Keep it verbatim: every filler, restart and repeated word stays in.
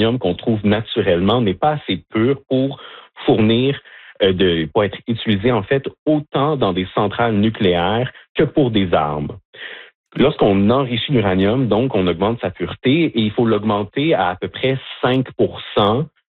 l'uranium qu'on trouve naturellement n'est pas assez pur pour fournir, euh, de, pour être utilisé en fait autant dans des centrales nucléaires que pour des armes. Lorsqu'on enrichit l'uranium, donc, on augmente sa pureté et il faut l'augmenter à à peu près cinq pour cent